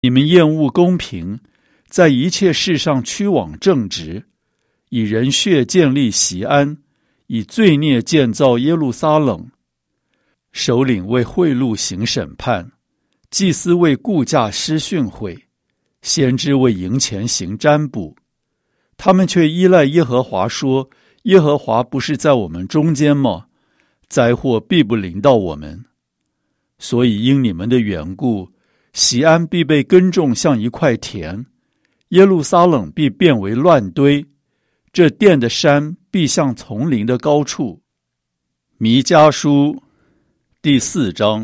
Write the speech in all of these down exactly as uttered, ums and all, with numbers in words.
你们厌恶公平，在一切事上屈枉正直，以人血建立锡安，以罪孽建造耶路撒冷。首领为贿赂行审判，祭司为雇价施训诲，先知为赢钱行占卜。他们却依赖耶和华说，耶和华不是在我们中间吗？灾祸必不临到我们。所以因你们的缘故，锡安必被耕种像一块田，耶路撒冷必变为乱堆，这殿的山必像丛林的高处。弥迦书第四章。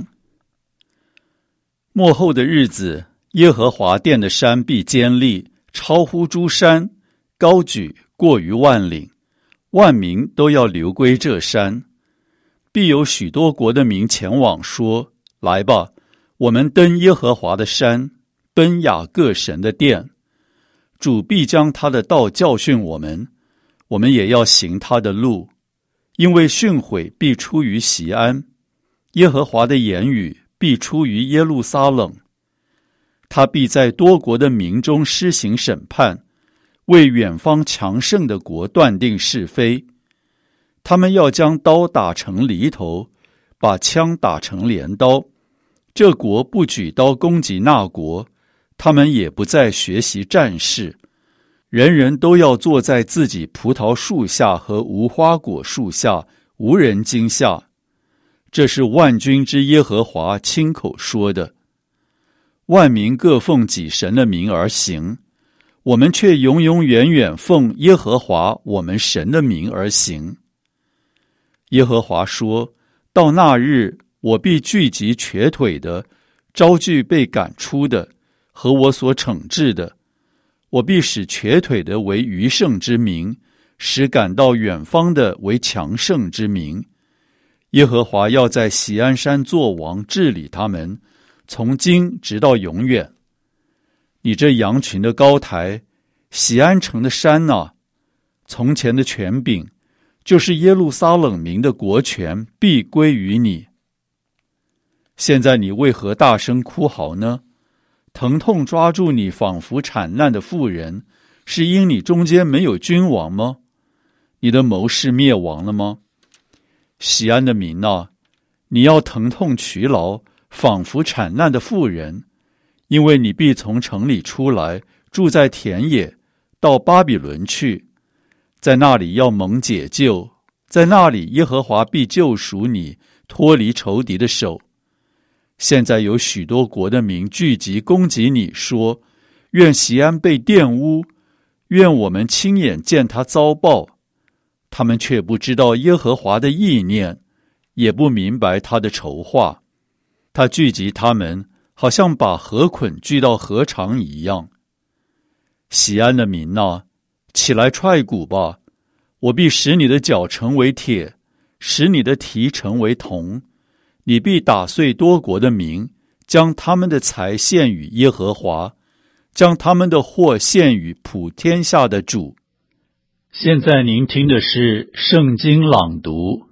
末后的日子，耶和华殿的山必坚立，超乎诸山，高举过于万岭，万民都要流归这山。必有许多国的民前往说，来吧，我们登耶和华的山，奔雅各神的殿。主必将他的道教训我们，我们也要行他的路，因为训诲必出于锡安，耶和华的言语必出于耶路撒冷。他必在多国的民中施行审判，为远方强盛的国断定是非。他们要将刀打成犁头，把枪打成镰刀。这国不举刀攻击那国，他们也不再学习战事。人人都要坐在自己葡萄树下和无花果树下，无人惊吓。这是万军之耶和华亲口说的。万民各奉己神的名而行，我们却永永远远奉耶和华我们神的名而行。耶和华说，到那日，我必聚集瘸腿的，招聚被赶出的，和我所惩治的。我必使瘸腿的为余剩之民，使赶到远方的为强盛之民。耶和华要在锡安山作王，治理他们，从今直到永远。你这羊群的高台，锡安城的山啊，从前的权柄，就是耶路撒冷民的国权，必归于你。现在你为何大声哭嚎呢？疼痛抓住你，仿佛产难的妇人，是因你中间没有君王吗？你的谋士灭亡了吗？锡安的民啊，你要疼痛劬劳，仿佛产难的妇人，因为你必从城里出来，住在田野，到巴比伦去，在那里要蒙解救，在那里耶和华必救赎你，脱离仇敌的手。现在有许多国的民聚集攻击你，说，愿锡安被玷污，愿我们亲眼见他遭报。他们却不知道耶和华的意念，也不明白他的筹划。他聚集他们，好像把河捆聚到河场一样。锡安的民啊，起来踹鼓吧，我必使你的脚成为铁，使你的蹄成为铜。你必打碎多国的民，将他们的财献与耶和华，将他们的货献与普天下的主。现在您听的是圣经朗读。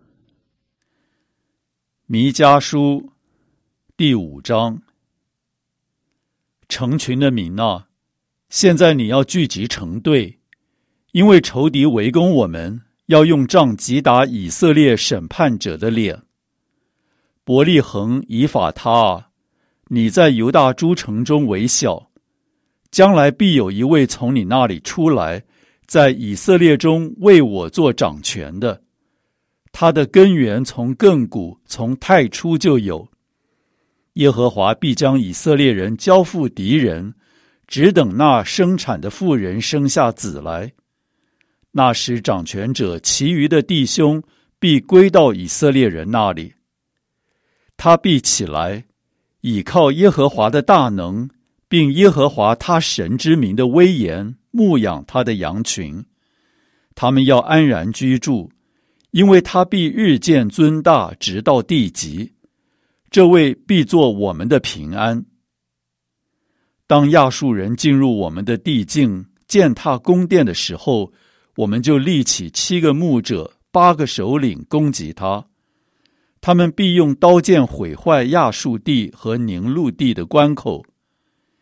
弥迦书第五章。成群的民啊，现在你要聚集成队，因为仇敌围攻我们，要用杖击打以色列审判者的脸。伯利恒以法他啊，你在犹大诸城中为小，将来必有一位从你那里出来，在以色列中为我做掌权的。他的根源从亘古，从太初就有。耶和华必将以色列人交付敌人，只等那生产的妇人生下子来。那时掌权者其余的弟兄必归到以色列人那里。他必起来，倚靠耶和华的大能，并耶和华他神之名的威严，牧养他的羊群。他们要安然居住，因为他必日渐尊大，直到地极。这位必作我们的平安。当亚述人进入我们的地境，践踏宫殿的时候，我们就立起七个牧者，八个首领攻击他。他们必用刀剑毁坏亚述地和宁录地的关口。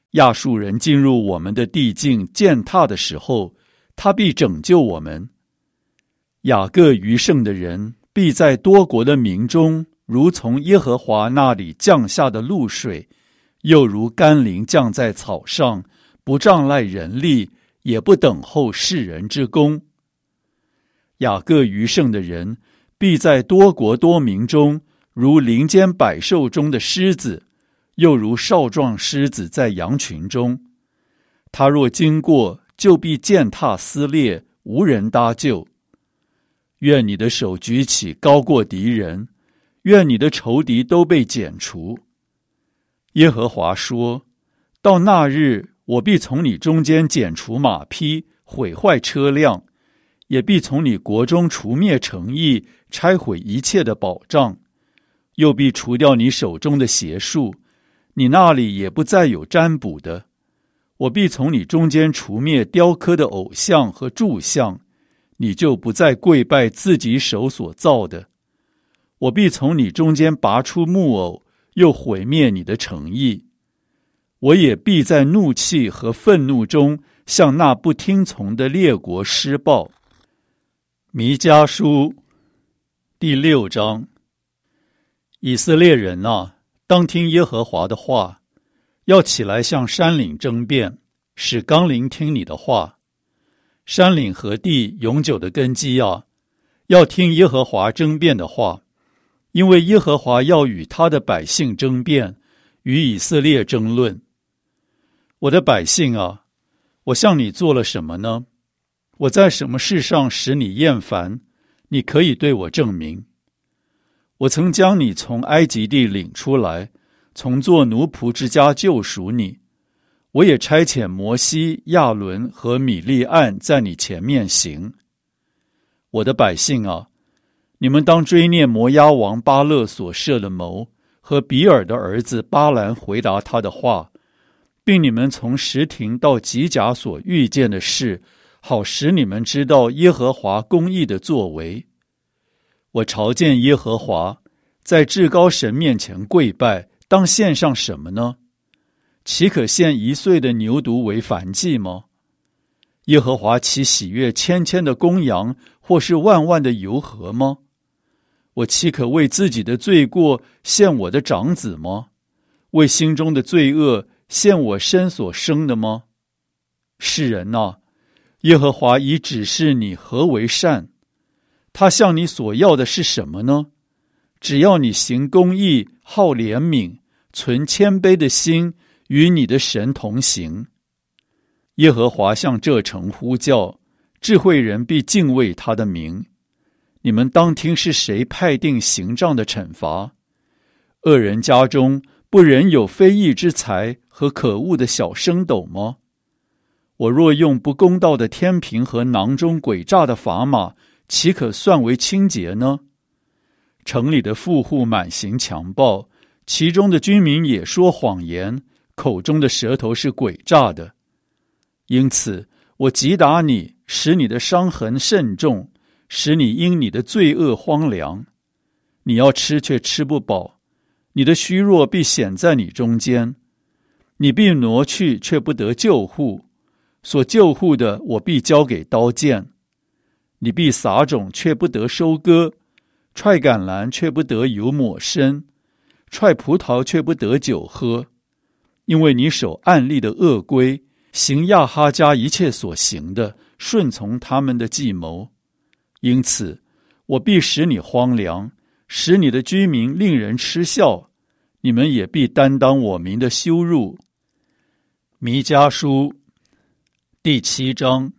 亚述人进入我们的地境践踏的时候，他必拯救我们。雅各余剩的人必在多国的民中，如从耶和华那里降下的露水，又如甘霖降在草上，不仗赖人力，也不等候世人之功。雅各余剩的人必在多国多民中，如林间百兽中的狮子，又如少壮狮子在羊群中。他若经过，就必践踏撕裂，无人搭救。愿你的手举起高过敌人，愿你的仇敌都被剪除。耶和华说，到那日，我必从你中间剪除马匹，毁坏车辆，也必从你国中除灭城邑，拆毁一切的保障，又必除掉你手中的邪术，你那里也不再有占卜的。我必从你中间除灭雕刻的偶像和柱像，你就不再跪拜自己手所造的。我必从你中间拔出木偶，又毁灭你的城邑。我也必在怒气和愤怒中向那不听从的列国施报。弥迦书第六章。以色列人啊，当听耶和华的话，要起来向山岭争辩，使冈陵听你的话。山岭和地永久的根基啊，要听耶和华争辩的话，因为耶和华要与他的百姓争辩，与以色列争论。我的百姓啊，我向你做了什么呢？我在什么事上使你厌烦？你可以对我证明。我曾将你从埃及地领出来，从做奴仆之家救赎你。我也差遣摩西、亚伦和米利暗在你前面行。我的百姓啊，你们当追念摩押王巴勒所设的谋，和比尔的儿子巴兰回答他的话，并你们从什亭到吉甲所遇见的事，好使你们知道耶和华公义的作为。我朝见耶和华，在至高神面前跪拜，当献上什么呢？岂可献一岁的牛犊为燔祭吗？耶和华岂喜悦千千的公羊，或是万万的油和吗？我岂可为自己的罪过献我的长子吗？为心中的罪恶献我身所生的吗？世人啊，耶和华已指示你何为善，他向你所要的是什么呢？只要你行公义，好怜悯，存谦卑的心，与你的神同行。耶和华向这城呼叫，智慧人必敬畏他的名。你们当听是谁派定刑杖的惩罚？恶人家中不仍有非义之财和可恶的小升斗吗？我若用不公道的天平和囊中诡诈的砝码，岂可算为清洁呢？城里的富户满行强暴，其中的居民也说谎言，口中的舌头是诡诈的。因此我击打你，使你的伤痕甚重，使你因你的罪恶荒凉。你要吃却吃不饱，你的虚弱必显在你中间。你必挪去却不得救护，所救护的我必交给刀剑。你必撒种却不得收割，踹橄榄却不得油抹身，踹葡萄却不得酒喝。因为你守暗利的恶规，行亚哈家一切所行的，顺从他们的计谋。因此我必使你荒凉，使你的居民令人嗤笑，你们也必担当我民的羞辱。弥迦书第七章。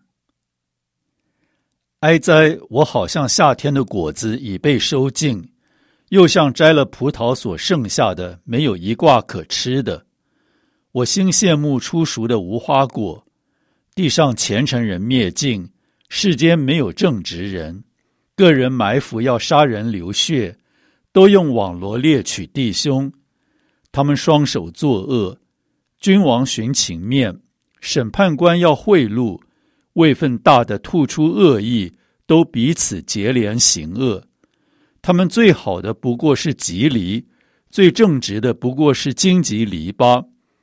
哀哉，我好像夏天的果子已被收尽，又像摘了葡萄所剩下的，没有一挂可吃的。我心羡慕初熟的无花果，地上虔诚人灭尽，世间没有正直人，个人埋伏要杀人流血，都用网罗猎取弟兄。他们双手作恶，君王寻情面，审判官要贿赂，位分大的吐出恶意，都彼此结连行恶。他们最好的不过是蒺藜，最正直的不过是荆棘篱笆。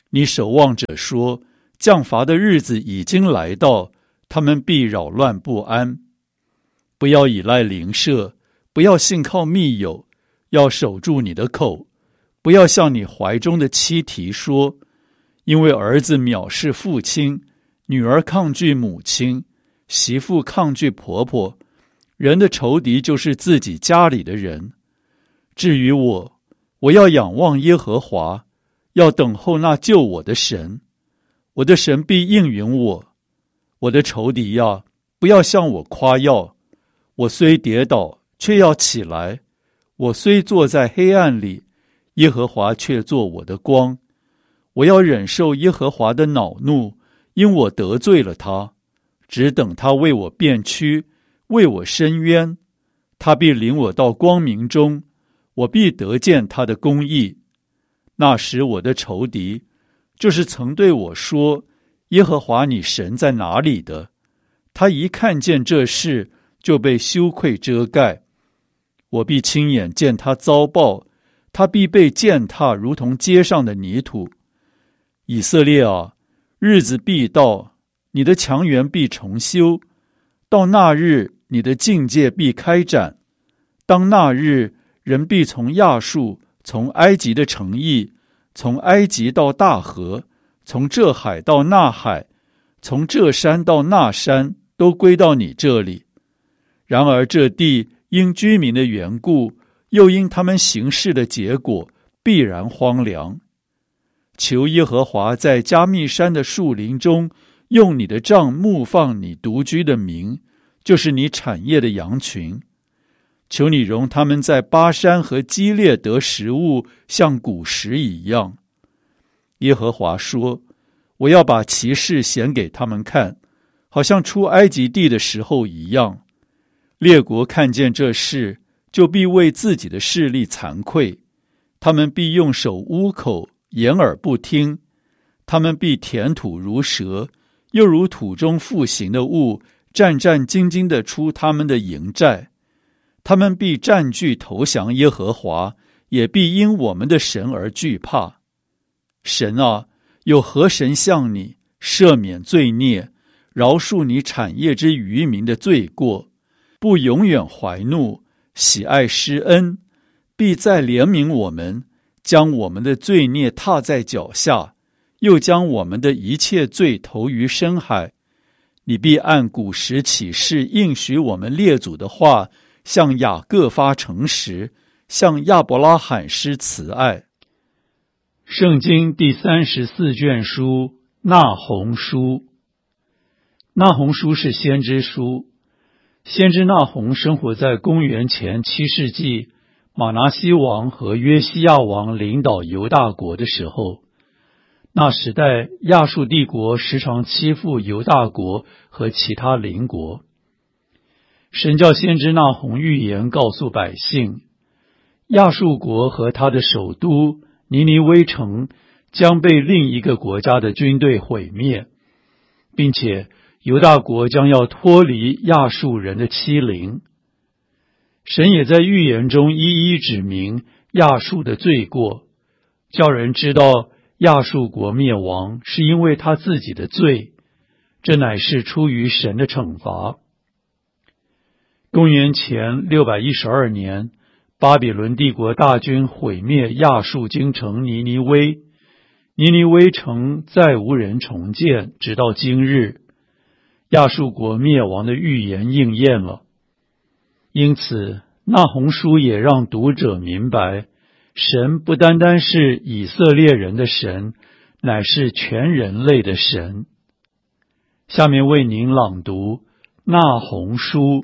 你守望者说，降罚的日子已经来到，他们必扰乱不安。不要依赖邻舍，不要信靠密友，要守住你的口，不要向你怀中的妻提说，因为儿子藐视父亲，女儿抗拒母亲，媳妇抗拒婆婆，人的仇敌就是自己家里的人。至于我，我要仰望耶和华，要等候那救我的神。我的神必应允我。我的仇敌呀，不要向我夸耀。我虽跌倒，却要起来；我虽坐在黑暗里，耶和华却做我的光。我要忍受耶和华的恼怒，因我得罪了他，只等他为我辩屈，为我伸冤。他必领我到光明中，我必得见他的公义。那时我的仇敌，就是曾对我说，耶和华你神在哪里的，他一看见这事，就被羞愧遮盖。我必亲眼见他遭报，他必被践踏，如同街上的泥土。以色列啊，日子必到，你的墙垣必重修，到那日，你的境界必开展。当那日，人必从亚述，从埃及的城邑，从埃及到大河，从这海到那海，从这山到那山，都归到你这里。然而这地因居民的缘故，又因他们行事的结果，必然荒凉。求耶和华在加密山的树林中，用你的杖牧放你独居的民，就是你产业的羊群。求你容他们在巴山和基列得食物，像古时一样。耶和华说，我要把奇事显给他们看，好像出埃及地的时候一样。列国看见这事，就必为自己的势力惭愧，他们必用手捂口，掩耳不听。他们必填土如蛇，又如土中复行的物，战战兢兢地出他们的营寨。他们必占据投降耶和华，也必因我们的神而惧怕。神啊，有何神向你赦免罪孽，饶恕你产业之渔民的罪过，不永远怀怒，喜爱施恩，必再怜悯我们，将我们的罪孽踏在脚下，又将我们的一切罪投于深海。你必按古时起誓应许我们列祖的话，向雅各发诚实，向亚伯拉罕施慈爱。圣经第三十四卷书，那鸿书。那鸿书是先知书。先知那鸿生活在公元前七世纪，马拿西王和约西亚王领导犹大国的时候。那时代亚述帝国时常欺负犹大国和其他邻国。神叫先知那鸿预言告诉百姓，亚述国和他的首都尼尼微城将被另一个国家的军队毁灭，并且犹大国将要脱离亚述人的欺凌。神也在预言中一一指明亚述的罪过，叫人知道亚述国灭亡是因为他自己的罪，这乃是出于神的惩罚。公元前六百一十二年，巴比伦帝国大军毁灭亚述京城尼尼微，尼尼微城再无人重建，直到今日。亚述国灭亡的预言应验了。因此，那鸿书也让读者明白，神不单单是以色列人的神，乃是全人类的神。下面为您朗读那鸿书。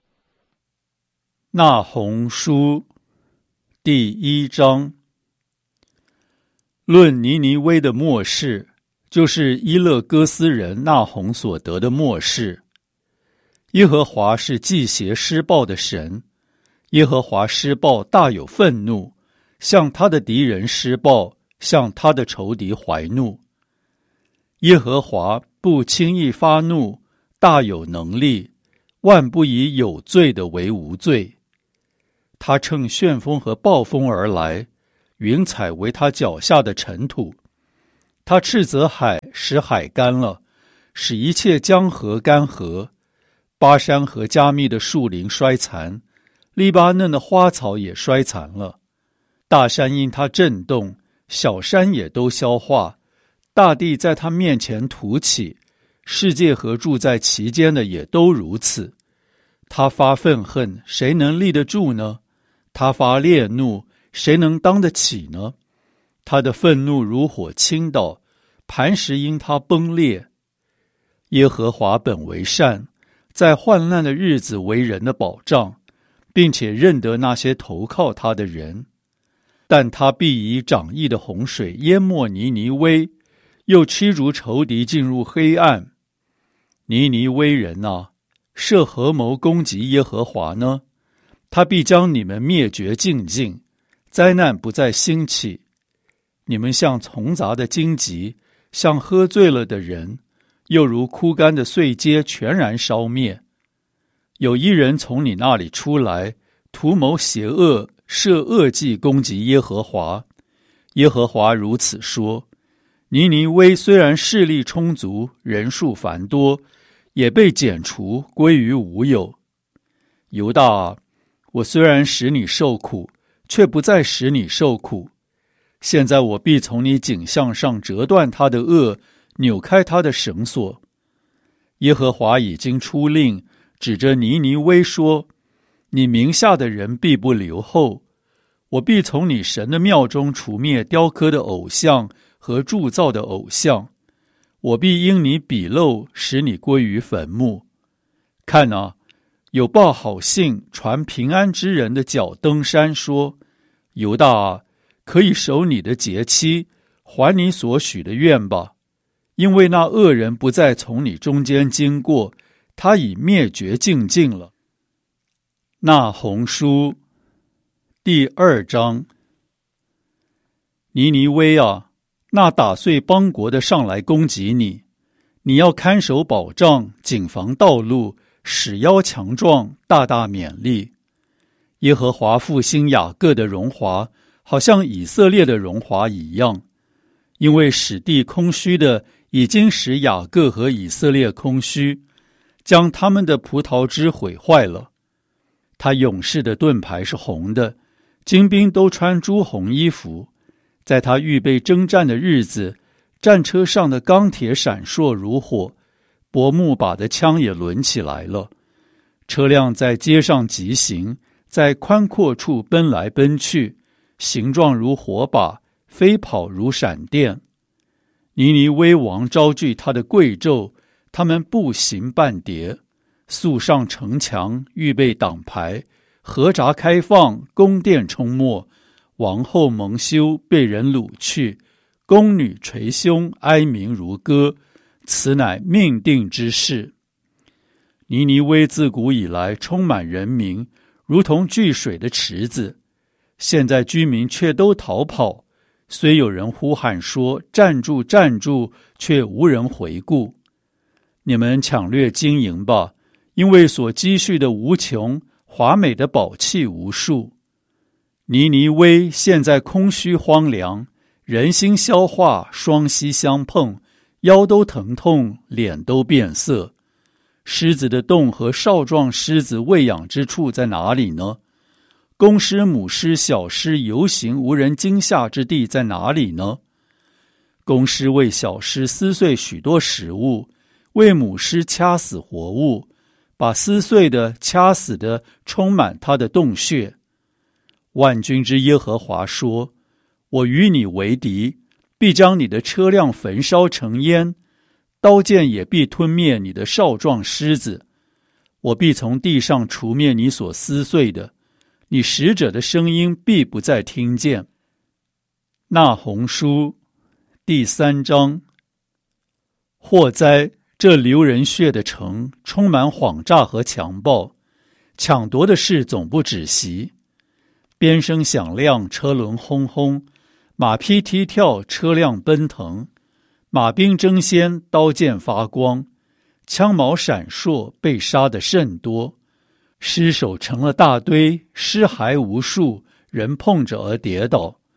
那鸿书第一章，论尼尼微的末世，就是伊勒哥斯人那鸿所得的末世。耶和华是忌邪施暴的神，耶和华施暴大有愤怒，向他的敌人施暴，向他的仇敌怀怒。耶和华不轻易发怒，大有能力，万不以有罪的为无罪。他乘旋风和暴风而来，云彩为他脚下的尘土。 他斥责海，使海干了，使一切江河干涸。巴山和加密的树林衰残，黎巴嫩的花草也衰残了。大山因它震动，小山也都消化，大地在它面前凸起，世界和住在其间的也都如此。他发愤恨，谁能立得住呢？他发烈怒，谁能当得起呢？他的愤怒如火倾倒，磐石因他崩裂。耶和华本为善，在患难的日子为人的保障，并且认得那些投靠他的人。但他必以涨溢的洪水淹没尼尼微，又驱逐仇敌进入黑暗。尼尼微人啊，设合谋攻击耶和华呢？他必将你们灭绝尽尽，灾难不再兴起。你们像丛杂的荆棘，像喝醉了的人，又如枯干的碎秸全然烧灭。有一人从你那里出来，图谋邪恶，设恶计攻击耶和华。耶和华如此说：尼尼微虽然势力充足，人数繁多，也被剪除，归于无有。犹大啊，我虽然使你受苦，却不再使你受苦。现在我必从你颈项上折断他的轭，扭开他的绳索。耶和华已经出令，指着尼尼微说：你名下的人必不留后。我必从你神的庙中除灭雕刻的偶像和铸造的偶像。我必因你鄙陋，使你归于坟墓。看啊，有报好信传平安之人的脚登山说：犹大啊，可以守你的节期，还你所许的愿吧。因为那恶人不再从你中间经过，他已灭绝尽尽了。那鸿书第二章。尼尼微啊，那打碎邦国的上来攻击你，你要看守保障，谨防道路，使腰强壮，大大勉励。耶和华复兴雅各的荣华，好像以色列的荣华一样。因为使地空虚的已经使雅各和以色列空虚，将他们的葡萄枝毁坏了。他勇士的盾牌是红的，精兵都穿朱红衣服。在他预备征战的日子，战车上的钢铁闪烁如火，薄木把的枪也抡起来了。车辆在街上疾行，在宽阔处奔来奔去，形状如火把，飞跑如闪电。尼尼微王招聚他的贵胄，他们步行半叠，速上城墙，预备挡牌，河闸开放，宫殿冲没。王后蒙羞，被人掳去，宫女捶胸，哀鸣如歌，此乃命定之事。尼尼微自古以来充满人民，如同聚水的池子，现在居民却都逃跑，虽有人呼喊说站住站住，却无人回顾。你们抢掠金银吧，因为所积蓄的无穷，华美的宝器无数。尼尼微现在空虚荒凉，人心消化，双膝相碰，腰都疼痛，脸都变色。狮子的洞和少壮狮子喂养之处在哪里呢？公狮、母狮、小狮游行无人惊吓之地在哪里呢？公狮为小狮撕碎许多食物，为母狮掐死活物，把撕碎的掐死的充满它的洞穴。万军之耶和华说：我与你为敌，必将你的车辆焚烧成烟，刀剑也必吞灭你的少壮狮子。我必从地上除灭你所撕碎的，你使者的声音必不再听见。那鸿书第三章。祸哉！这流人血的城，充满谎诈和强暴，抢夺的事总不止息。鞭声响亮，车轮轰轰，马匹踢跳，车辆奔腾，马兵争先，刀剑发光，枪矛闪烁，被杀的甚多。尸首成了大堆，尸骸无数，人碰着而跌倒。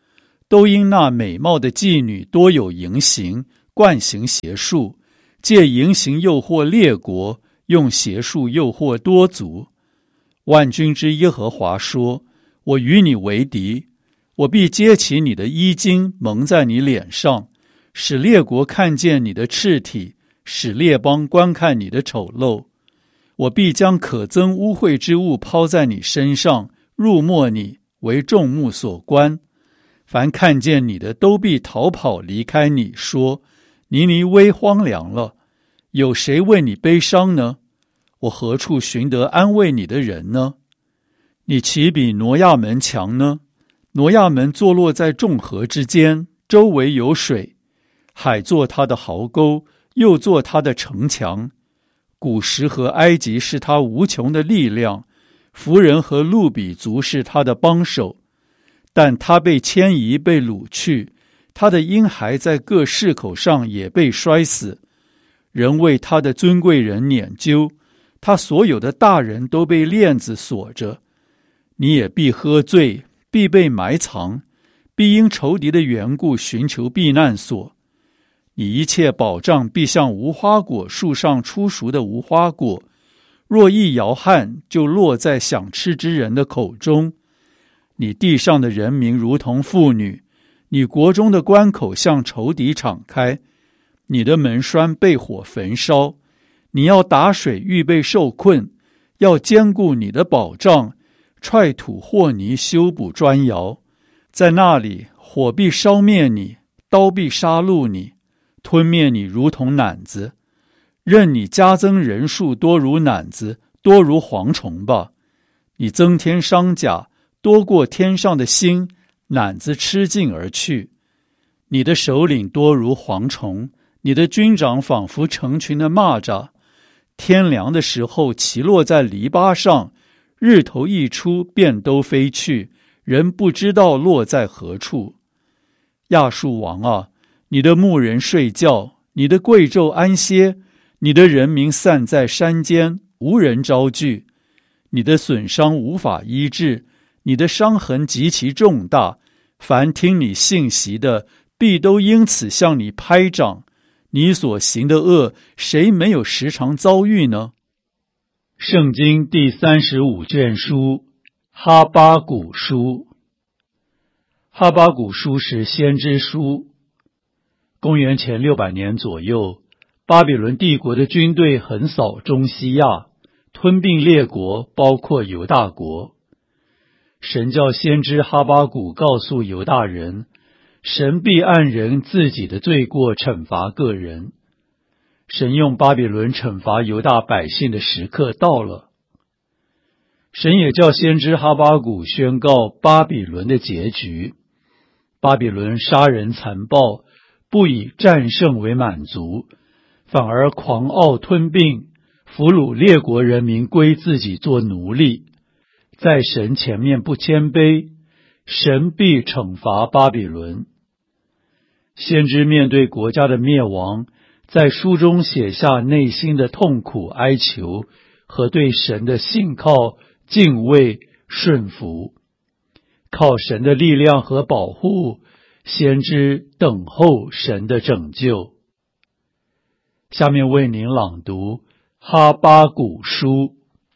都因那美貌的妓女多有淫行，惯行邪术，借淫行诱惑列国，用邪术诱惑多族。万军之耶和华说：我与你为敌，我必揭起你的衣襟，蒙在你脸上，使列国看见你的赤体，使列邦观看你的丑陋。我必将可憎污秽之物抛在你身上，入没你，为众目所观。凡看见你的都必逃跑离开你，说：尼尼微荒凉了，有谁为你悲伤呢？我何处寻得安慰你的人呢？你岂比挪亚门强呢？挪亚门坐落在众河之间，周围有水，海作他的壕沟，又作他的城墙。古时和埃及是他无穷的力量，弗人和路比族是他的帮手。但他被迁移，被掳去，他的婴孩在各市口上也被摔死。人为他的尊贵人撵究，他所有的大人都被链子锁着。你也必喝醉，必被埋藏，必因仇敌的缘故寻求避难所。你一切保障必像无花果树上初熟的无花果，若一摇撼，就落在想吃之人的口中。你地上的人民如同妇女，你国中的关口向仇敌敞开，你的门栓被火焚烧。你要打水预备受困，要坚固你的保障，踹土和泥修补砖窑。在那里，火必烧灭你，刀必杀戮你，吞灭你如同赧子。任你加增人数多如赧子，多如蝗虫吧。你增添伤甲，多过天上的星，赧子吃尽而去。你的首领多如蝗虫，你的军长仿佛成群的蚂蚱。天凉的时候，其落在篱笆上，日头一出，便都飞去，人不知道落在何处。亚述王啊，你的牧人睡觉，你的贵胄安歇，你的人民散在山间，无人招聚。你的损伤无法医治，你的伤痕极其重大，凡听你信息的，必都因此向你拍掌。你所行的恶，谁没有时常遭遇呢？圣经第三十五卷书，哈巴谷书。哈巴谷书是先知书。公元前六百年左右，巴比伦帝国的军队横扫中西亚，吞并列国，包括犹大国。神叫先知哈巴谷告诉犹大人，神必按人自己的罪过惩罚个人。神用巴比伦惩罚犹大百姓的时刻到了。神也叫先知哈巴谷宣告巴比伦的结局。巴比伦杀人残暴，不以战胜为满足，反而狂傲吞并，俘虏列国人民归自己做奴隶。在神前面不谦卑，神必惩罚巴比伦。先知面对国家的灭亡，在书中写下内心的痛苦哀求和对神的信靠、敬畏、顺服。靠神的力量和保护，先知等候神的拯救。下面为您朗读哈巴谷书。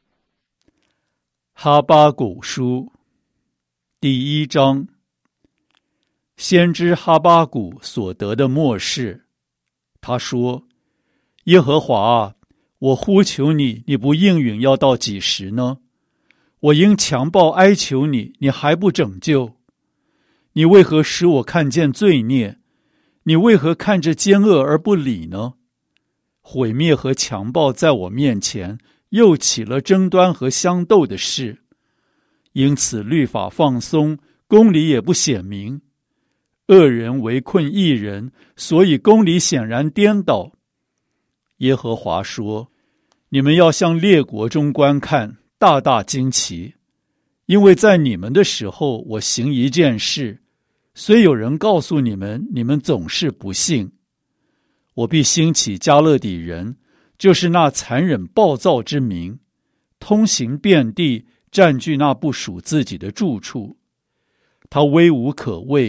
哈巴谷书第一章，先知哈巴谷所得的默示。他说：耶和华啊，我呼求你，你不应允，要到几时呢？我因强暴哀求你，你还不拯救？你为何使我看见罪孽？你为何看着奸恶而不理呢？毁灭和强暴在我面前，又起了争端和相斗的事。因此律法放松，公理也不显明。恶人围困义人，所以公理显然颠倒。耶和华说：你们要向列国中观看，大大惊奇，因为在你们的时候，我行一件事，虽有人告诉你们，你们总是不信。我必兴起加勒底人，就是那残忍暴躁之民，通行遍地，占据那不属自己的住处。他威武可畏，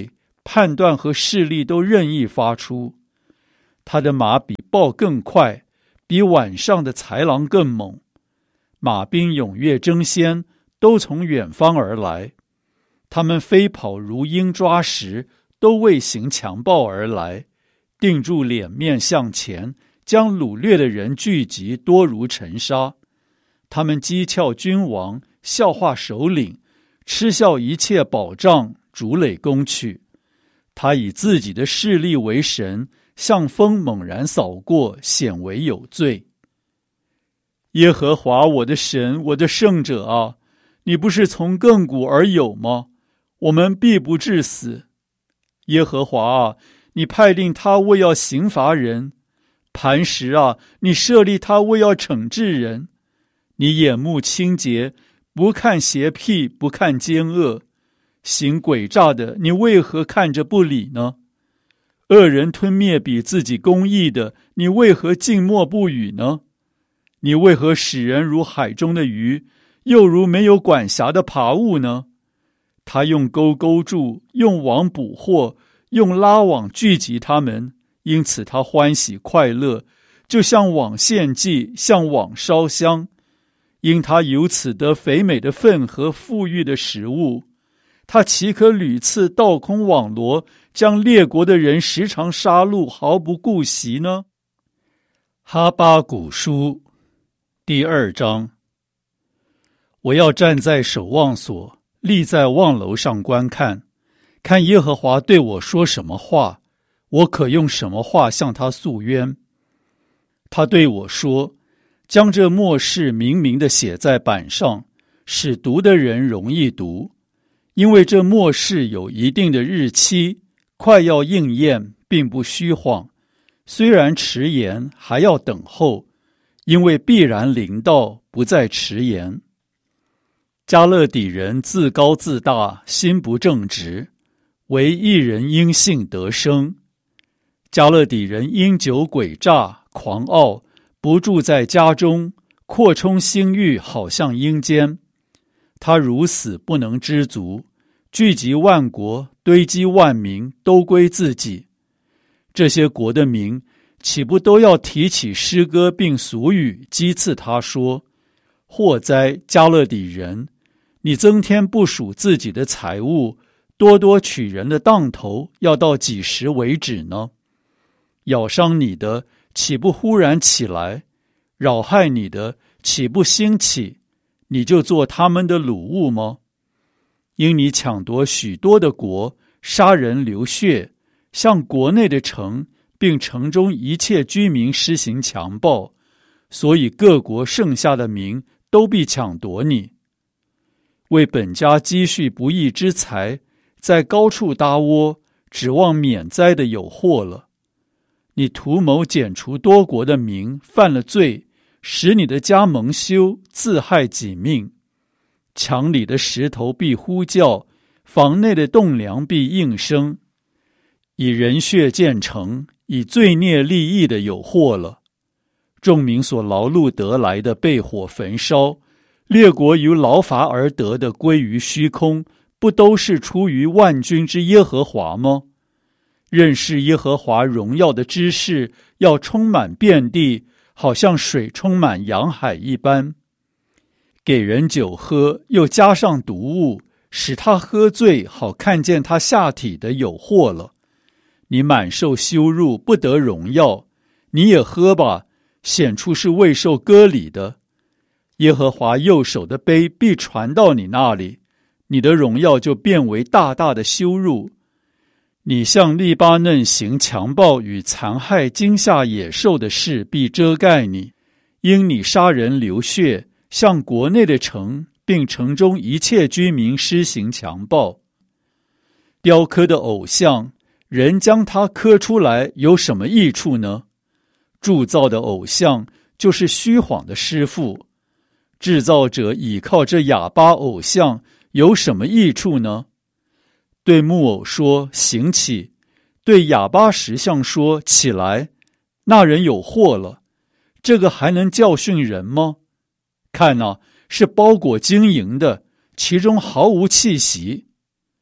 判断和视力都任意发出。他的马比豹更快，比晚上的豺狼更猛。马兵踊跃争先，都从远方而来。他们飞跑如鹰抓食，都为行强暴而来，定住脸面向前，将掳掠的人聚集，多如尘沙。他们讥诮君王，笑话首领，嗤笑一切保障，逐垒攻去。他以自己的势力为神，像风猛然扫过，显为有罪。耶和华我的神，我的圣者啊，你不是从亘古而有吗？我们必不致死。耶和华啊，你派令他为要刑罚人；磐石啊，你设立他为要惩治人。你眼目清洁，不看邪僻，不看奸恶。行诡诈的，你为何看着不理呢？恶人吞灭比自己公义的，你为何静默不语呢？你为何使人如海中的鱼，又如没有管辖的爬物呢？他用钩勾住，用网捕获，用拉网聚集他们，因此他欢喜快乐，就像网献祭，像网烧香。因他由此得肥美的分和富裕的食物，他岂可屡次倒空网罗，将列国的人时常杀戮，毫不顾惜呢？哈巴谷书第二章。我要站在守望所，立在望楼上观看，看耶和华对我说什么话，我可用什么话向他诉冤。他对我说，将这末世明明地写在板上，使读的人容易读。因为这末世有一定的日期，快要应验，并不虚晃。虽然迟延，还要等候，因为必然临到，不再迟延。迦勒底人自高自大，心不正直，唯一人因信得生。迦勒底人因酒诡诈，狂傲，不住在家中，扩充心欲，好像阴间。他如死不能知足，聚集万国，堆积万民，都归自己。这些国的民，岂不都要提起诗歌并俗语，讥刺他说：祸哉，迦勒底人！你增添不属自己的财物，多多取人的当头，要到几时为止呢？咬伤你的，岂不忽然起来？扰害你的，岂不兴起？你就做他们的掳物吗？因你抢夺许多的国，杀人流血，向国内的城，并城中一切居民施行强暴，所以各国剩下的民都必抢夺你。为本家积蓄不义之财，在高处搭窝，指望免灾的有祸了。你图谋剪除多国的民，犯了罪，使你的家蒙羞，自害己命。墙里的石头必呼叫，房内的栋梁必应声。以人血建成，以罪孽立意的有祸了。众民所劳碌得来的被火焚烧，列国由劳乏而得的归于虚空，不都是出于万军之耶和华吗？认识耶和华荣耀的知识，要充满遍地，好像水充满洋海一般。给人酒喝，又加上毒物，使他喝醉，好看见他下体的有祸了。你满受羞辱，不得荣耀。你也喝吧，显出是未受割礼的。耶和华右手的杯必传到你那里，你的荣耀就变为大大的羞辱。你向利巴嫩行强暴与残害惊吓野兽的事必遮盖你，因你杀人流血，向国内的城并城中一切居民施行强暴。雕刻的偶像，人将它刻出来有什么益处呢？铸造的偶像就是虚谎的师傅，制造者倚靠这哑巴偶像有什么益处呢？对木偶说行起，对哑巴石像说起来，那人有祸了。这个还能教训人吗？看哪，是包裹晶莹的，其中毫无气息。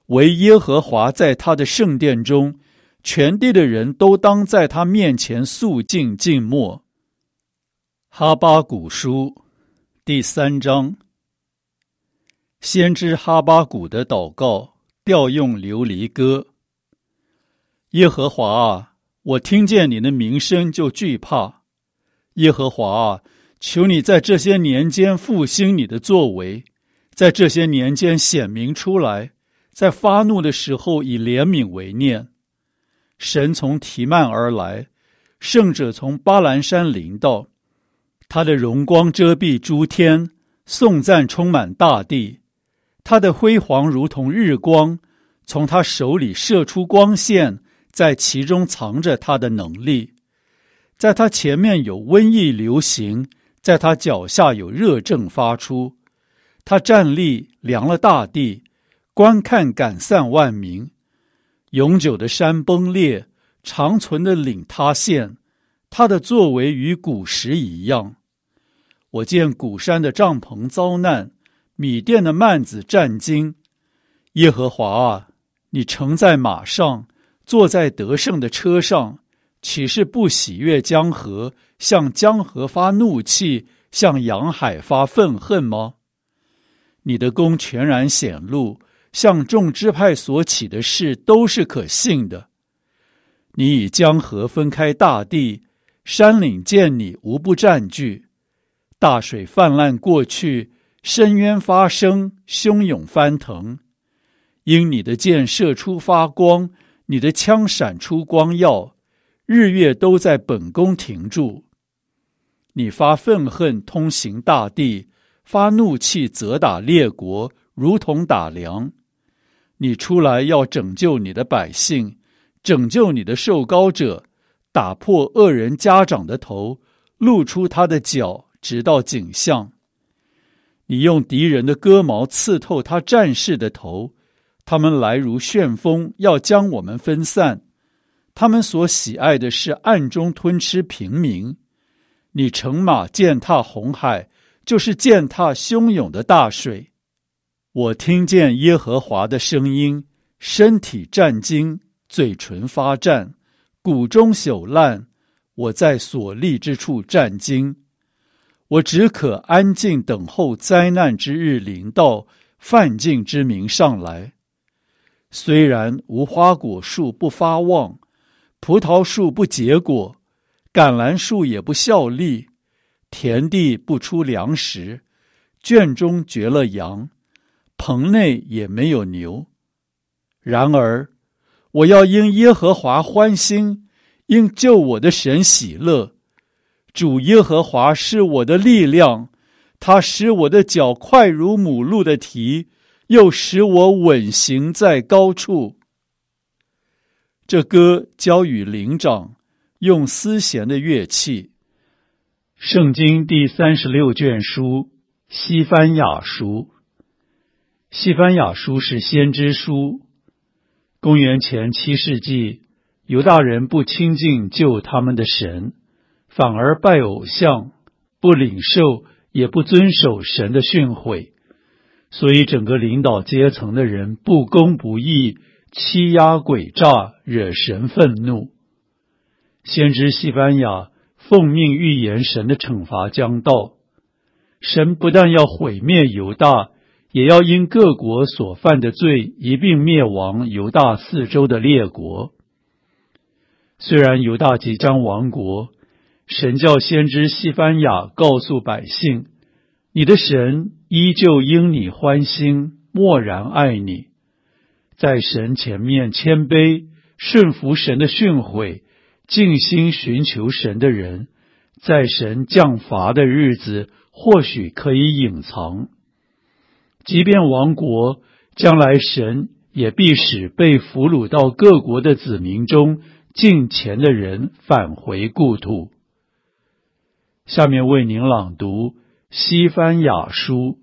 唯耶和华在他的圣殿中，全地的人都当在他面前肃静静默。哈巴谷书第三章。先知哈巴谷的祷告，调用流离歌。耶和华啊，我听见你的名声就惧怕。耶和华啊，求你在这些年间复兴你的作为，在这些年间显明出来，在发怒的时候以怜悯为念。神从提曼而来，圣者从巴兰山临到，他的荣光遮蔽诸天，颂赞充满大地。他的辉煌如同日光，从他手里射出光线，在其中藏着他的能力。在他前面有瘟疫流行，在他脚下有热症发出。他站立量了大地，观看赶散万民。永久的山崩裂，长存的岭塌陷，他的作为与古时一样。我见古山的帐篷遭难，米甸的幔子战惊。耶和华啊，你乘在马上，坐在得胜的车上，岂是不喜悦江河，向江河发怒气，向洋海发愤恨吗？你的功全然显露，向众支派所起的事都是可信的。你以江河分开大地，山岭见你无不占据。大水泛滥过去，深渊发生，汹涌翻腾。因你的箭射出发光，你的枪闪出光耀，日月都在本宫停住。你发愤恨通行大地，发怒气责打列国，如同打粮。你出来要拯救你的百姓，拯救你的受膏者，打破恶人家长的头，露出他的脚，直到颈项。你用敌人的戈矛刺透他战士的头，他们来如旋风，要将我们分散。他们所喜爱的是暗中吞吃平民。你乘马践踏红海，就是践踏汹涌的大水。我听见耶和华的声音，身体战惊，嘴唇发战，骨中朽烂，我在所立之处战惊。我只可安静等候灾难之日临到，犯境之民上来。虽然无花果树不发旺，葡萄树不结果，橄榄树也不效力，田地不出粮食，圈中绝了羊，棚内也没有牛。然而我要因耶和华欢心，因救我的神喜乐。主耶和华是我的力量，他使我的脚快如母鹿的蹄，又使我稳行在高处。这歌交与灵长，用丝弦的乐器。圣经第三十六卷书，西番雅书。西番雅书是先知书。公元前七世纪，犹大人不亲近救他们的神，反而拜偶像，不领受也不遵守神的训诲，所以整个领导阶层的人不公不义，欺压诡诈，惹神愤怒。先知西番雅奉命预言神的惩罚将到，神不但要毁灭犹大，也要因各国所犯的罪一并灭亡犹大四周的列国。虽然犹大即将亡国，神叫先知西番雅告诉百姓，你的神依旧因你欢心，默然爱你。在神前面谦卑，顺服神的训诲，尽心寻求神的人，在神降罚的日子或许可以隐藏。即便亡国，将来神也必使被俘虏到各国的子民中敬虔的人返回故土。下面为您朗读西番雅书。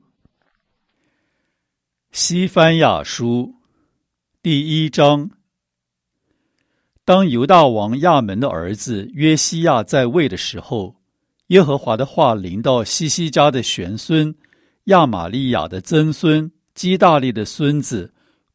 西番雅书第一章。当犹大王亚门的儿子约西亚在位的时候，耶和华的话临到西西家的玄孙亚玛利亚的曾孙基大利的孙子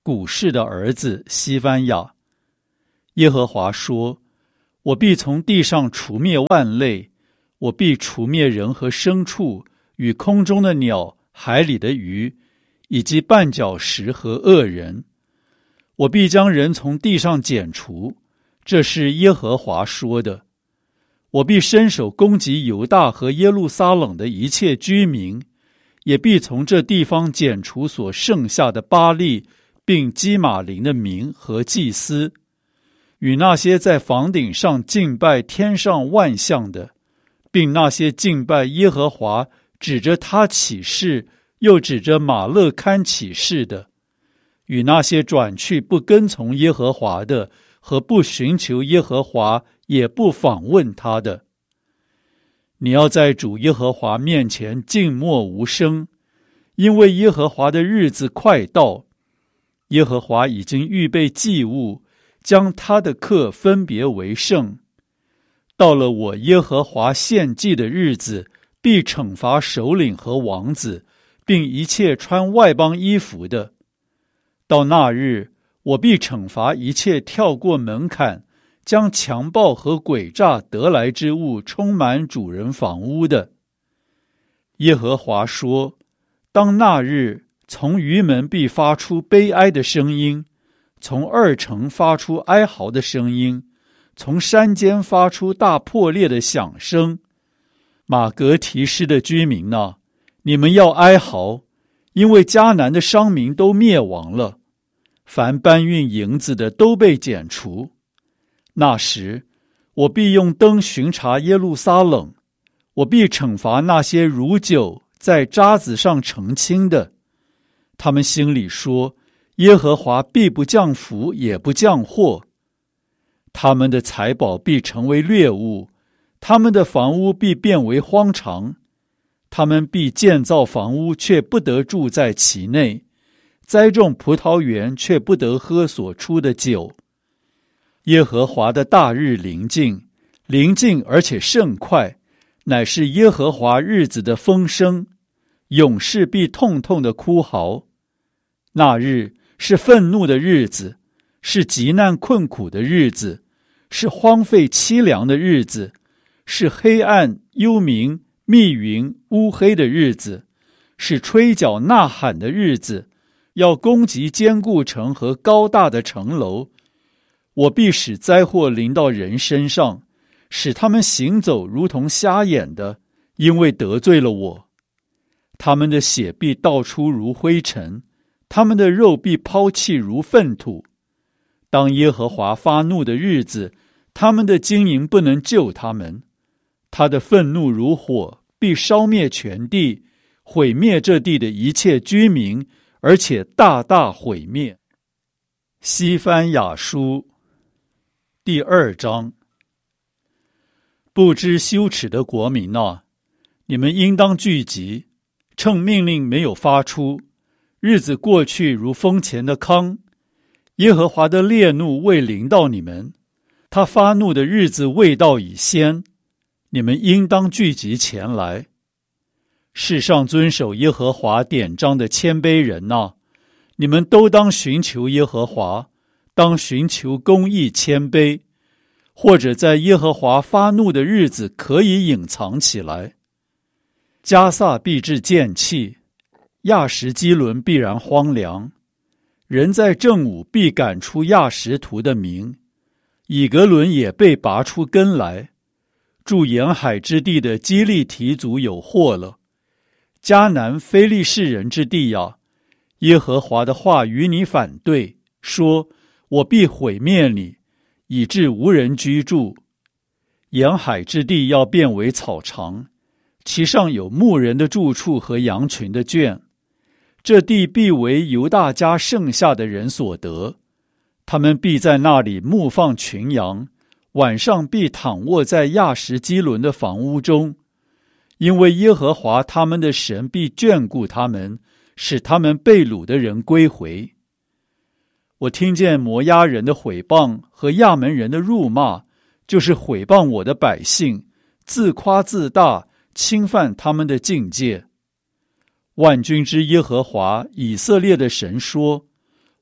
古示的儿子西番雅。耶和华说：我必从地上除灭万类，我必除灭人和牲畜，与空中的鸟、海里的鱼，以及绊脚石和恶人。我必将人从地上剪除，这是耶和华说的。我必伸手攻击犹大和耶路撒冷的一切居民，也必从这地方剪除所剩下的巴力并基玛林的民和祭司，与那些在房顶上敬拜天上万象的，并那些敬拜耶和华指着他起誓又指着马勒堪起誓的，与那些转去不跟从耶和华的和不寻求耶和华也不访问他的。你要在主耶和华面前静默无声，因为耶和华的日子快到。耶和华已经预备祭物，将他的客分别为圣。到了我耶和华献祭的日子，必惩罚首领和王子，并一切穿外邦衣服的。到那日，我必惩罚一切跳过门槛，将强暴和诡诈得来之物充满主人房屋的。耶和华说：当那日，从鱼门必发出悲哀的声音，从二城发出哀嚎的声音，从山间发出大破裂的响声。马革提施的居民哪，你们要哀嚎，因为迦南的商民都灭亡了，凡搬运银子的都被剪除。那时，我必用灯巡查耶路撒冷，我必惩罚那些如酒在渣子上澄清的。他们心里说：耶和华必不降福，也不降祸。他们的财宝必成为掠物，他们的房屋必变为荒场。他们必建造房屋，却不得住在其内；栽种葡萄园，却不得喝所出的酒。耶和华的大日临近，临近而且甚快，乃是耶和华日子的风声，勇士必痛痛的哭嚎。那日是愤怒的日子，是极难困苦的日子，是荒废凄凉的日子，是黑暗幽冥密云乌黑的日子，是吹角呐喊的日子，要攻击坚固城和高大的城楼。我必使灾祸临到人身上，使他们行走如同瞎眼的，因为得罪了我。他们的血必倒出如灰尘，他们的肉必抛弃如粪土。当耶和华发怒的日子，他们的经营不能救他们。他的愤怒如火，必烧灭全地，毁灭这地的一切居民，而且大大毁灭。西番雅书第二章。不知羞耻的国民啊，你们应当聚集，趁命令没有发出，日子过去如风前的糠。耶和华的烈怒未临到你们，他发怒的日子未到已先，你们应当聚集前来。世上遵守耶和华典章的谦卑人啊，你们都当寻求耶和华，当寻求公义谦卑，或者在耶和华发怒的日子可以隐藏起来。迦萨必致见弃，亚什基伦必然荒凉。人在正午必赶出亚什图的民，以格伦也被拔出根来。住沿海之地的基利提族有祸了。迦南非利士人之地啊，耶和华的话与你反对，说：我必毁灭你，以致无人居住。沿海之地要变为草场，其上有牧人的住处和羊群的圈。这地必为犹大家剩下的人所得，他们必在那里牧放群羊，晚上必躺卧在亚什基伦的房屋中，因为耶和华他们的神必眷顾他们，使他们被掳的人归回。我听见摩押人的毁谤和亚门人的辱骂，就是毁谤我的百姓，自夸自大，侵犯他们的境界。万军之耶和华以色列的神说：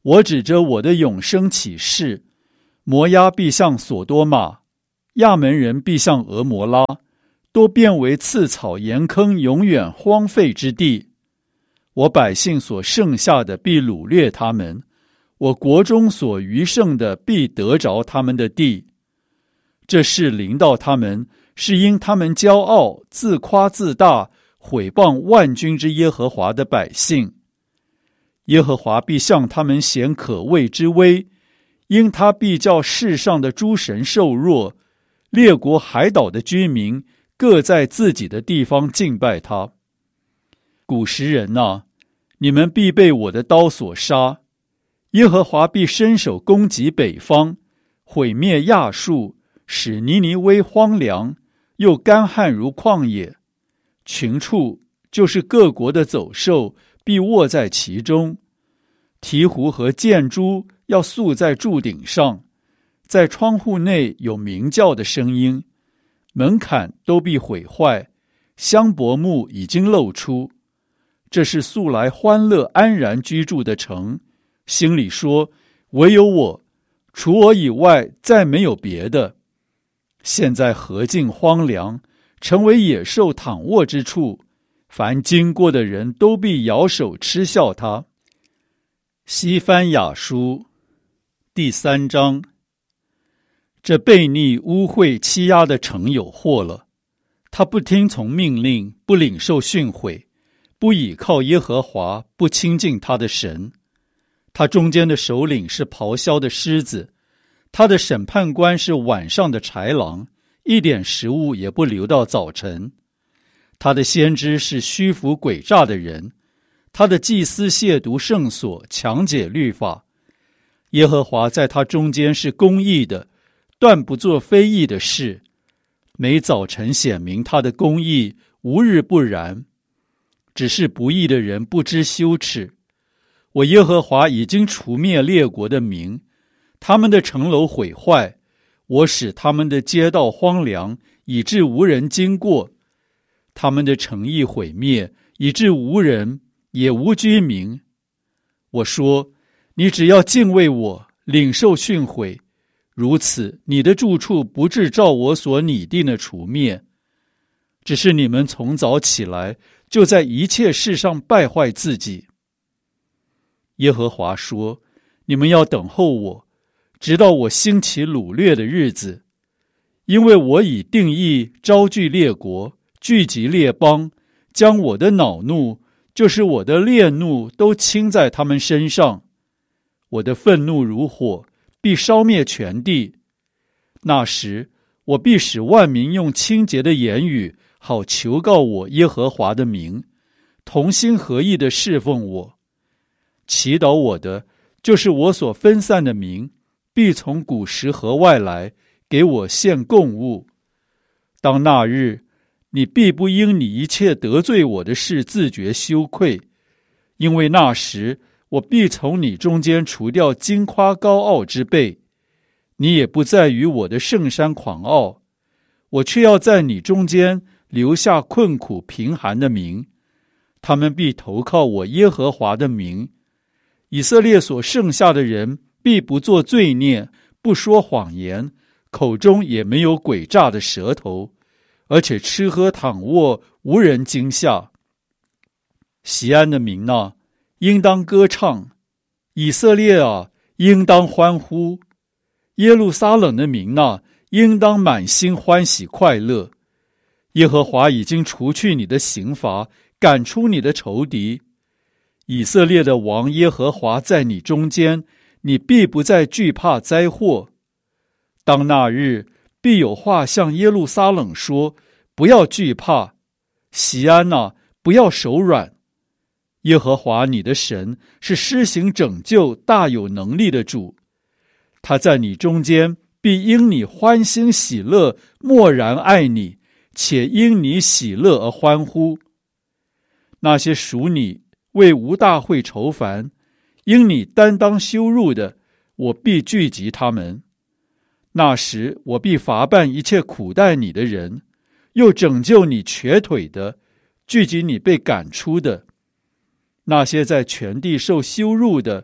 我指着我的永生起誓，摩押必向所多玛，亚门人必向俄摩拉，都变为刺草盐坑，永远荒废之地。我百姓所剩下的必掳掠他们，我国中所余剩的必得着他们的地。这事临到他们，是因他们骄傲，自夸自大，毁谤万军之耶和华的百姓。耶和华必向他们显可畏之威，因他必叫世上的诸神受弱，列国海岛的居民各在自己的地方敬拜他。古时人啊，你们必被我的刀所杀。耶和华必伸手攻击北方，毁灭亚述，使尼尼微荒凉，又干旱如旷野。群畜，就是各国的走兽，必卧在其中。鹈鹕和箭猪要宿在柱顶上，在窗户内有鸣叫的声音。门槛都必毁坏，香柏木已经露出。这是素来欢乐安然居住的城，心里说，唯有我，除我以外再没有别的。现在何竟荒凉，成为野兽躺卧之处，凡经过的人都必摇手嗤笑他。西番雅书第三章。这悖逆污秽欺压的城有祸了，他不听从命令，不领受训诲，不倚靠耶和华，不亲近他的神。他中间的首领是咆哮的狮子，他的审判官是晚上的豺狼，一点食物也不留到早晨。他的先知是虚浮诡诈的人，他的祭司亵渎圣所，强解律法。耶和华在他中间是公义的，断不做非义的事。每早晨显明他的公义，无日不然。只是不义的人不知羞耻。我耶和华已经除灭列国的民，他们的城楼毁坏，我使他们的街道荒凉，以致无人经过。他们的城邑毁灭，以致无人，也无居民。我说，你只要敬畏我，领受训诲，如此你的住处不致照我所拟定的除灭。只是你们从早起来，就在一切事上败坏自己。耶和华说，你们要等候我，直到我兴起掳掠的日子，因为我已定义招聚列国，聚集列邦，将我的恼怒，就是我的烈怒，都倾在他们身上。我的愤怒如火，必烧灭全地。那时，我必使万民用清洁的言语，好求告我耶和华的名，同心合意地侍奉我。祈祷我的，就是我所分散的民，必从古时河外来，给我献供物。当那日，你必不因你一切得罪我的事自觉羞愧，因为那时我必从你中间除掉矜夸高傲之辈，你也不再与我的圣山狂傲，我却要在你中间留下困苦贫寒的民，他们必投靠我耶和华的名。以色列所剩下的人必不作罪孽，不说谎言，口中也没有诡诈的舌头，而且吃喝躺卧，无人惊吓。锡安的民啊，应当歌唱；以色列啊，应当欢呼；耶路撒冷的民啊，应当满心欢喜快乐。耶和华已经除去你的刑罚，赶出你的仇敌。以色列的王耶和华在你中间，你必不再惧怕灾祸。当那日，必有话向耶路撒冷说，不要惧怕，锡安啊，不要手软。耶和华你的神是施行拯救、大有能力的主，他在你中间必因你欢欣喜乐，默然爱你，且因你喜乐而欢呼。那些属你为无大会愁烦，因你担当羞辱的，我必聚集他们。那时我必罚办一切苦待你的人，又拯救你瘸腿的，聚集你被赶出的。那些在全地受羞辱的，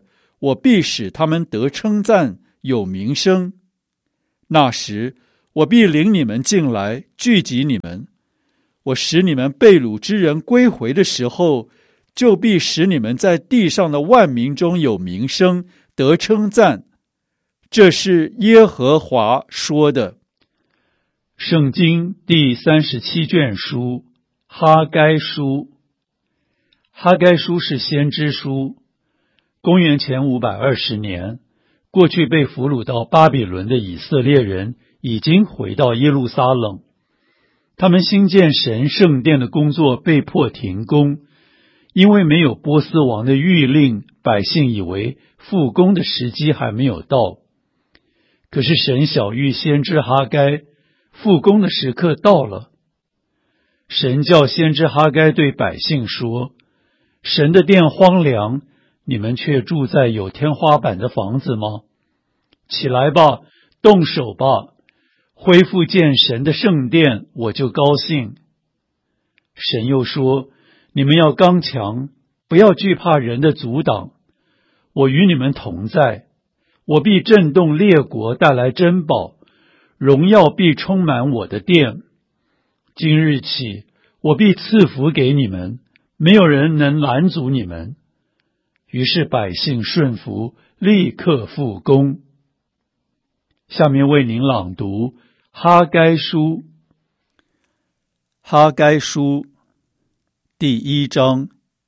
我必使他们得称赞，有名声。那时，我必领你们进来，聚集你们。我使你们被掳之人归回的时候，就必使你们在地上的万民中有名声，得称赞。这是耶和华说的。圣经第三十七卷书，哈该书。哈该书是先知书。公元前五百二十年，过去被俘虏到巴比伦的以色列人已经回到耶路撒冷。他们兴建神圣殿的工作被迫停工，因为没有波斯王的谕令，百姓以为复工的时机还没有到。可是神晓谕先知哈该，复工的时刻到了。神叫先知哈该对百姓说：神的殿荒凉，你们却住在有天花板的房子吗？起来吧，动手吧，恢复建神的圣殿，我就高兴。神又说：你们要刚强，不要惧怕人的阻挡，我与你们同在，我必震动列国，带来珍宝，荣耀必充满我的殿。今日起，我必赐福给你们，没有人能拦阻你们。于是百姓顺服，立刻复工。下面为您朗读哈该书。哈该书第一章。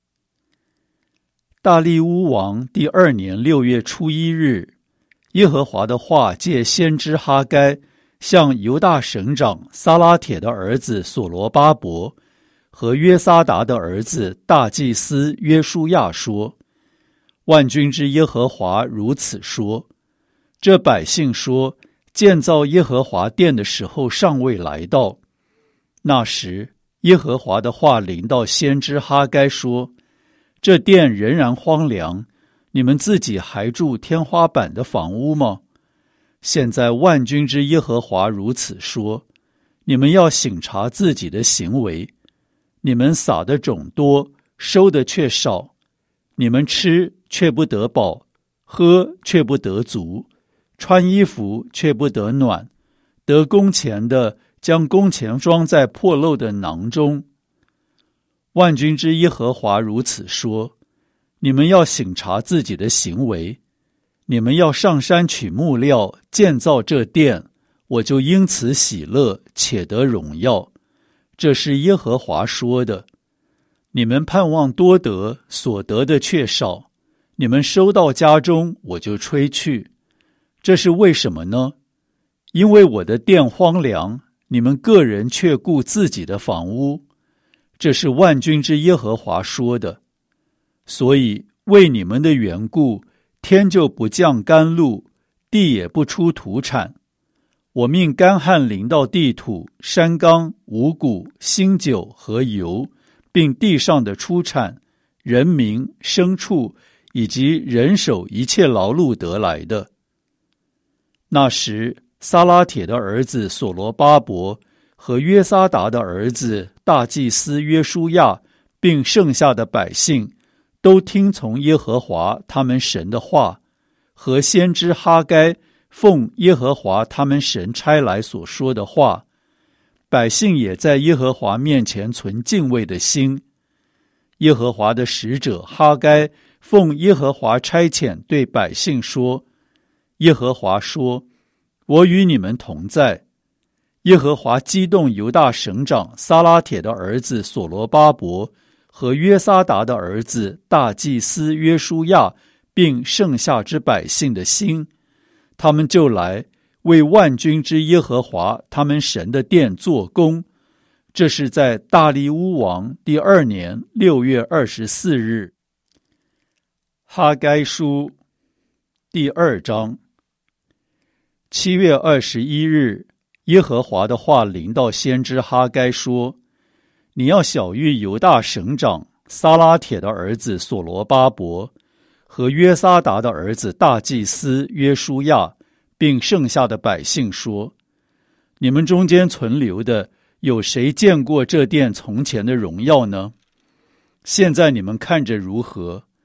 大利乌王第二年六月初一日，耶和华的话借先知哈该向犹大省长撒拉铁的儿子所罗巴伯和约撒达的儿子大祭司约书亚说：万军之耶和华如此说，这百姓说，建造耶和华殿的时候尚未来到。那时，耶和华的话临到先知哈该说：这殿仍然荒凉，你们自己还住天花板的房屋吗？现在万军之耶和华如此说，你们要省察自己的行为。你们撒的种多，收的却少，你们吃却不得饱，喝却不得足，穿衣服却不得暖，得工钱的将工钱装在破漏的囊中。万军之耶和华如此说，你们要省察自己的行为。你们要上山取木料，建造这殿，我就因此喜乐，且得荣耀。这是耶和华说的。你们盼望多得，所得的却少，你们收到家中，我就吹去。这是为什么呢？因为我的殿荒凉，你们个人却顾自己的房屋。这是万军之耶和华说的。所以为你们的缘故，天就不降甘露，地也不出土产。我命干旱临到地土、山冈、五谷、新酒和油，并地上的出产、人民、牲畜以及人手一切劳碌得来的。那时，撒拉铁的儿子所罗巴伯和约撒达的儿子大祭司约书亚，并剩下的百姓，都听从耶和华他们神的话，和先知哈该奉耶和华他们神差来所说的话。百姓也在耶和华面前存敬畏的心。耶和华的使者哈该奉耶和华差遣对百姓说：耶和华说，我与你们同在。耶和华激动犹大省长撒拉铁的儿子所罗巴伯和约撒达的儿子大祭司约书亚，并剩下之百姓的心，他们就来为万军之耶和华他们神的殿做工。这是在大利乌王第二年六月二十四日。哈该书第二章。七月二十一日，耶和华的话临到先知哈该说：你要晓谕犹大省长撒拉铁的儿子所罗巴伯和约撒达的儿子大祭司约书亚，并剩下的百姓说：你们中间存留的，有谁见过这殿从前的荣耀呢？现在你们看着如何？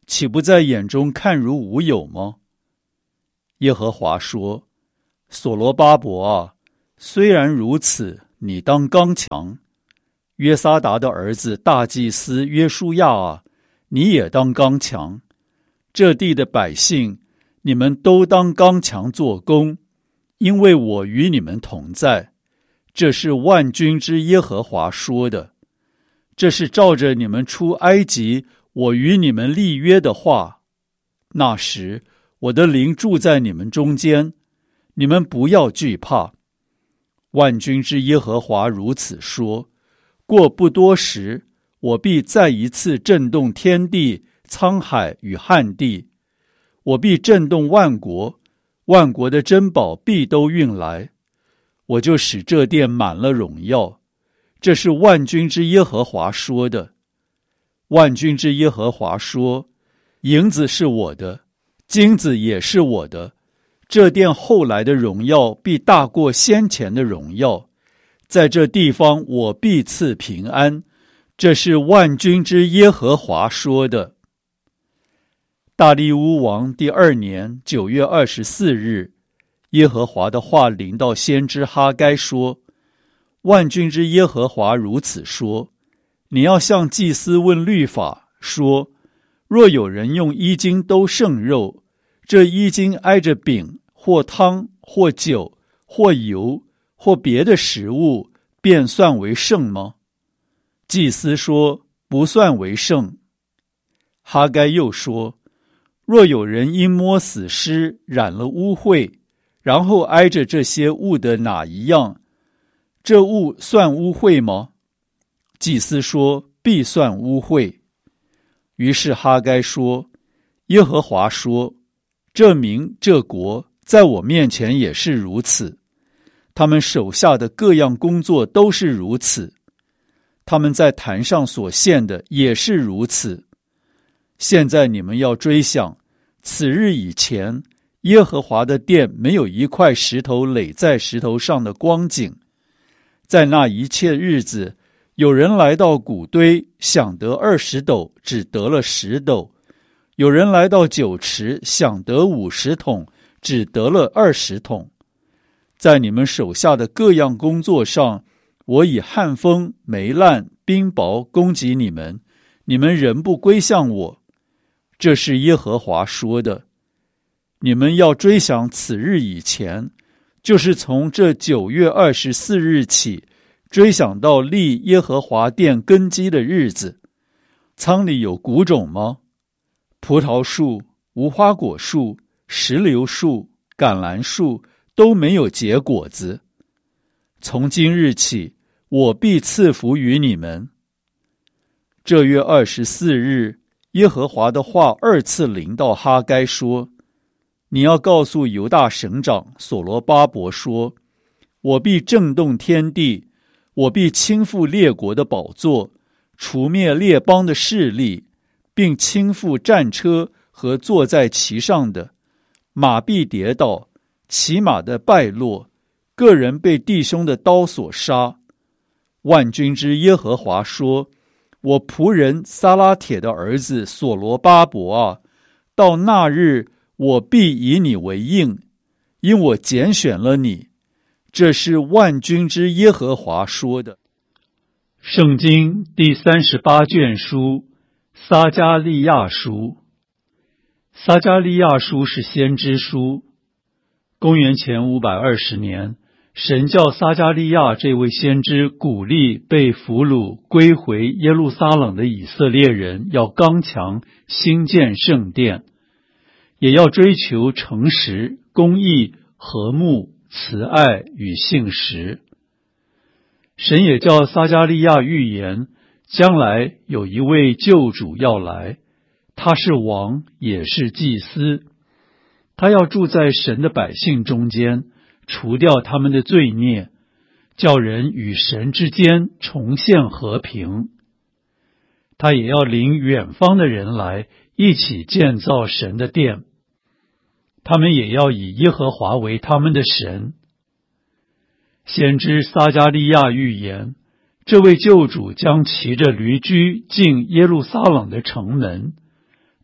岂不在眼中看如无有吗？耶和华说：所罗巴伯啊，虽然如此，你当刚强；约撒达的儿子大祭司约书亚啊，你也当刚强。这地的百姓，你们都当刚强做工，因为我与你们同在。这是万军之耶和华说的。这是照着你们出埃及我与你们立约的话。那时我的灵住在你们中间，你们不要惧怕。万军之耶和华如此说：过不多时，我必再一次震动天地、沧海与旱地，我必震动万国，万国的珍宝必都运来，我就使这殿满了荣耀。这是万军之耶和华说的。万军之耶和华说：银子是我的，金子也是我的，这殿后来的荣耀必大过先前的荣耀，在这地方我必赐平安。这是万军之耶和华说的。大利乌王第二年九月二十四日，耶和华的话临到先知哈该说：万军之耶和华如此说：你要向祭司问律法，说：若有人用衣襟兜剩肉，这衣襟挨着饼或汤或酒或油或别的食物，便算为圣吗？祭司说：不算为圣。哈该又说：若有人因摸死尸染了污秽，然后挨着这些物的哪一样，这物算污秽吗？祭司说：必算污秽。于是哈该说：耶和华说，这民这国在我面前也是如此，他们手下的各样工作都是如此，他们在坛上所献的也是如此。现在你们要追想，此日以前，耶和华的殿没有一块石头垒在石头上的光景。在那一切日子，有人来到谷堆，想得二十斗，只得了十斗；有人来到酒池，想得五十桶，只得了二十桶。在你们手下的各样工作上，我以旱风、霉烂、冰雹攻击你们，你们仍不归向我。这是耶和华说的。你们要追想此日以前，就是从这九月二十四日起，追想到立耶和华殿根基的日子。仓里有谷种吗？葡萄树、无花果树、石榴树、橄榄树都没有结果子。从今日起，我必赐福于你们。这月二十四日，耶和华的话二次临到哈该说：你要告诉犹大省长所罗巴伯说，我必震动天地，我必倾覆列国的宝座，除灭列邦的势力，并倾覆战车和坐在其上的，马必跌倒，骑马的败落，个人被弟兄的刀所杀。万军之耶和华说：我仆人撒拉铁的儿子所罗巴伯啊，到那日我必以你为应，因我拣选了你。这是万军之耶和华说的。圣经第三十八卷书，撒迦利亚书。撒迦利亚书是先知书。公元前五百二十年，神叫撒迦利亚这位先知鼓励被俘虏归回耶路撒冷的以色列人，要刚强兴建圣殿，也要追求诚实、公义、和睦、慈爱与信实。神也叫撒迦利亚预言，将来有一位救主要来，他是王，也是祭司。他要住在神的百姓中间，除掉他们的罪孽，叫人与神之间重现和平。他也要领远方的人来，一起建造神的殿。他们也要以耶和华为他们的神。先知撒迦利亚预言，这位救主将骑着驴驹进耶路撒冷的城门，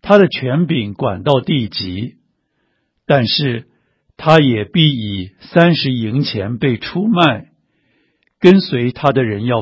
他的权柄管到地极，但是他也必以三十银钱被出卖，跟随他的人要